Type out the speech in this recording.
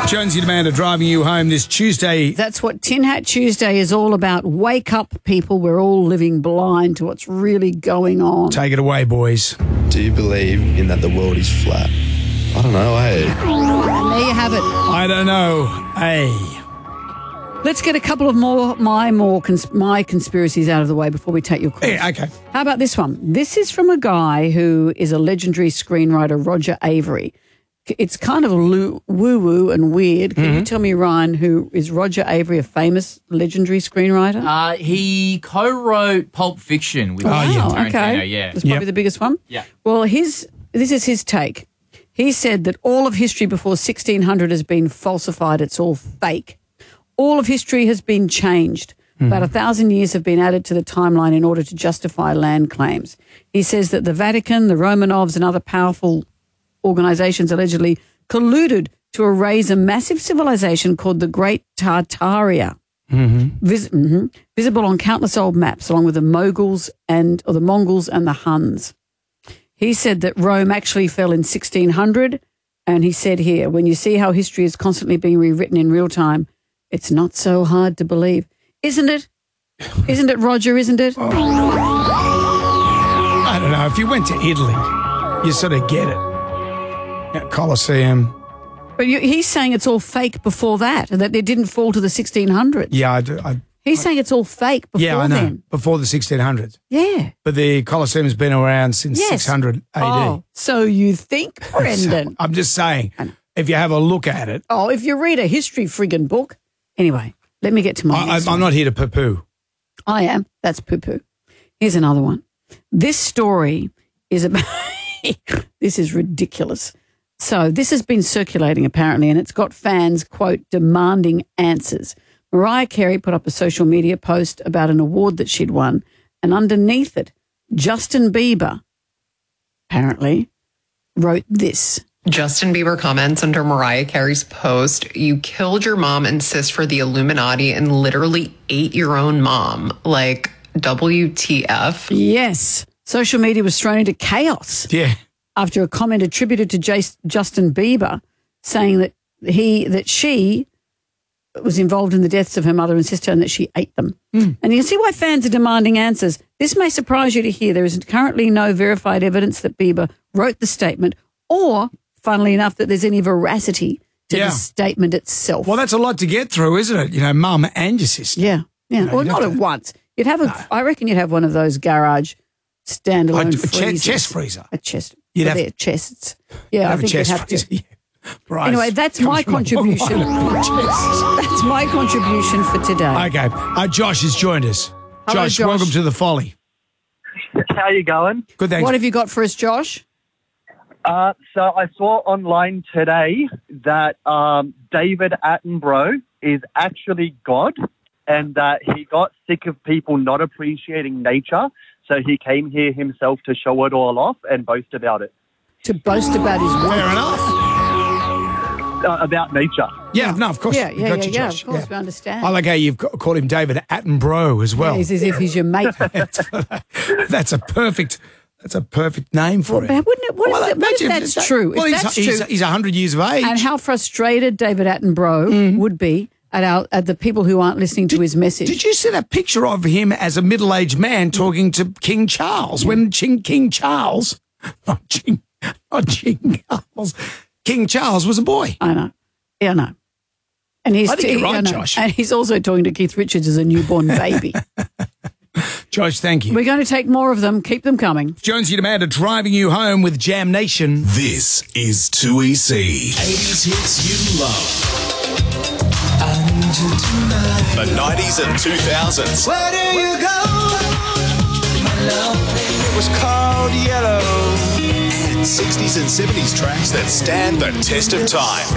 Jonesy and Amanda driving you home this Tuesday. That's what Tin Hat Tuesday is all about. Wake up, people. We're all living blind to what's really going on. Take it away, boys. Do you believe in that the world is flat? I don't know, And there you have it. I don't know. Hey. Let's get a couple of my conspiracies out of the way before we take your calls. Yeah, okay. How about this one? This is from a guy who is a legendary screenwriter, Roger Avery. It's kind of woo-woo and weird. Can you tell me, Ryan, who is Roger Avery, a famous legendary screenwriter? He co-wrote Pulp Fiction with Tarantino, okay. Yeah. That's probably the biggest one? Yeah. Well, this is his take. He said that all of history before 1600 has been falsified. It's all fake. All of history has been changed. About 1,000 years have been added to the timeline in order to justify land claims. He says that the Vatican, the Romanovs, and other powerful organizations allegedly colluded to erase a massive civilization called the Great Tartaria, visible on countless old maps, along with the Mongols and the Huns. He said that Rome actually fell in 1600, and he said here, when you see how history is constantly being rewritten in real time, it's not so hard to believe. Isn't it? Isn't it, Roger? Isn't it? I don't know. If you went to Italy, you sort of get it. Colosseum. But he's saying it's all fake before that they didn't fall to the 1600s. Yeah, I do. He's saying it's all fake before I know. then. Before the 1600s. Yeah. But the Colosseum's been around since 600 AD. Oh, so you think, Brendan? I'm just saying, if you have a look at it. Oh, if you read a history friggin' book. Anyway, let me get to my next one. I'm not here to poo-poo. I am. That's poo-poo. Here's another one. This story is about... This is ridiculous. So this has been circulating apparently, and it's got fans, quote, demanding answers. Mariah Carey put up a social media post about an award that she'd won, and underneath it, Justin Bieber apparently wrote this. Justin Bieber comments under Mariah Carey's post, "You killed your mom and sis for the Illuminati and literally ate your own mom. Like, WTF?" Yes. Social media was thrown into chaos. Yeah. After a comment attributed to Justin Bieber saying that she was involved in the deaths of her mother and sister and that she ate them. And you can see why fans are demanding answers. This may surprise you to hear there is currently no verified evidence that Bieber wrote the statement or, funnily enough, that there's any veracity to the statement itself. Well, that's a lot to get through, isn't it? You know, mum and your sister. Yeah. Well, not at once. You'd have I reckon you'd have one of those garage standalone freezers. Chest freezer. A chest. You'd have chests. Yeah, I think you'd have to. Yeah. Right. Anyway, that's my contribution. That's my contribution for today. Okay. Josh has joined us. Hello, Josh, welcome to the Folly. How you going? Good, thanks. What have you got for us, Josh? So I saw online today that David Attenborough is actually God and that he got sick of people not appreciating nature, so he came here himself to show it all off and boast about it. To boast about his work. Fair enough. About nature. Yeah, no, of course. Yeah, We got you, Josh. of course, we understand. I like how you've called him David Attenborough as well. It's as if he's your mate. That's a perfect name for him. What if that's true? Well, If that's true, he's 100 years of age. and how frustrated David Attenborough would be at the people who aren't listening to his message. Did you see that picture of him as a middle-aged man talking to King Charles when King Charles, not King Charles, King Charles was a boy? I know. Yeah, I know. And he's I think you're right, Josh. And he's also talking to Keith Richards as a newborn baby. Josh, thank you. We're going to take more of them. Keep them coming. Jonesy and Amanda driving you home with Jam Nation. This is 2EC. 80s hits you love. The 90s and 2000s. Where do you go? It was called Yellow. And 60s and 70s tracks that stand the test of time.